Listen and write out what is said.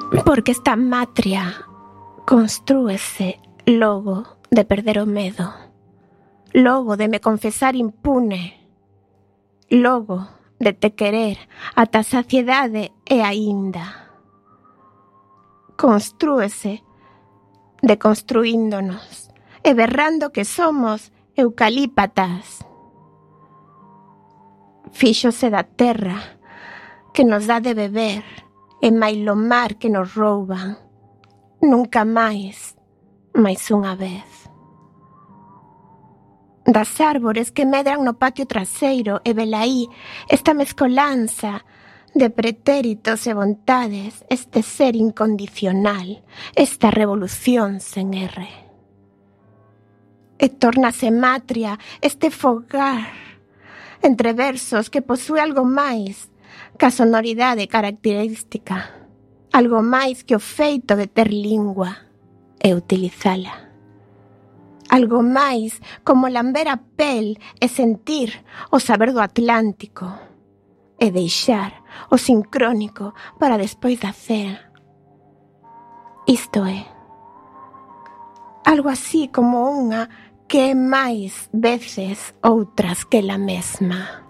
Porque esta matria constrúese logo de perder o medo, logo de me confesar impune, logo de te querer ata a saciedade e aínda. Constrúese deconstruíndonos e berrando que somos eucalípatas. Fíxose da terra que nos dá de beber e mailo mar que nos rouban. Nunca máis unha vez. Das árbores que medran no patio traseiro e velaí esta mezcolanza de pretéritos e vontades, este ser incondicional, esta revolución sen R. E tórnase matria este fogar entre versos que posúe algo máis ca sonoridade característica, algo máis que o feito de ter lingua e utilizala. Algo máis como lamber a pel e sentir o saber do Atlántico e deixar o sincrónico para despois da cena. Isto é algo así como unha que é máis veces outras que la mesma.